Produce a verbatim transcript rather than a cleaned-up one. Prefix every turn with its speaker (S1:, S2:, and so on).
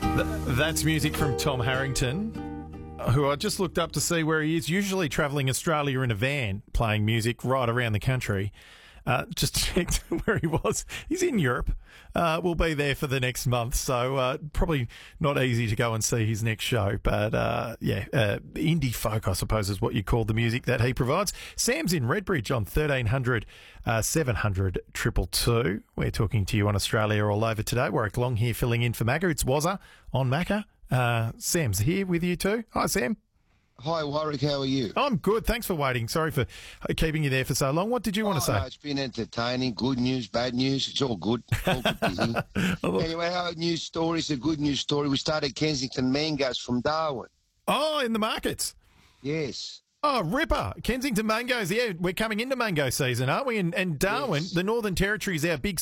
S1: That's music from Tom Harrington, who I just looked up to see where he is. Usually travelling Australia in a van, playing music right around the country. Uh, just checked where he was. He's in Europe. Uh, we'll be there for the next month, so uh, probably not easy to go and see his next show. But uh, yeah, uh, indie folk, I suppose, is what you call the music that he provides. Sam's in Redbridge on thirteen hundred, uh, seven hundred, two two two. We're talking to you on Australia All Over today. Warwick Long here filling in for Macca. It's Wazza on Macca. Uh, Sam's here with you too. Hi, Sam.
S2: Hi, Warwick. How are you?
S1: I'm good. Thanks for waiting. Sorry for keeping you there for so long. What did you want
S2: oh,
S1: to say?
S2: No, it's been entertaining. Good news, bad news. It's all good. All good to hear. Anyway, our news story is a good news story. We started Kensington Mangoes from Darwin.
S1: Oh, in the markets?
S2: Yes.
S1: Oh, ripper. Kensington Mangoes. Yeah, we're coming into mango season, aren't we? And, and Darwin,
S2: yes.
S1: the Northern Territory, is our big